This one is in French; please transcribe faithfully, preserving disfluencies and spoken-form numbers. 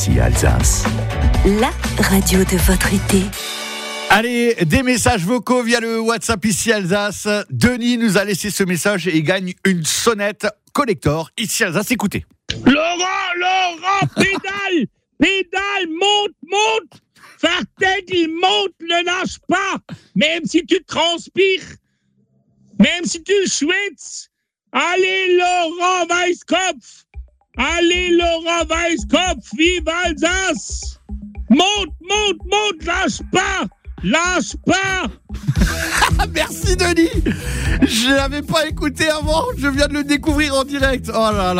ici Alsace. La radio de votre été. Allez, des messages vocaux via le WhatsApp ici Alsace. Denis nous a laissé ce message et il gagne une sonnette collector ici Alsace. Écoutez. Laurent, Laurent, pédale, pédale, monte, monte. Farteg, il monte, ne lâche pas. Même si tu transpires, même si tu schwitz. Allez, Laurent Weisskopf. Allez, Laurent Weisskopf, vive Alsace. Monte, monte, monte, lâche pas. Lâche pas. Merci Denis. Je l'avais pas écouté avant, je viens de le découvrir en direct. Oh là là.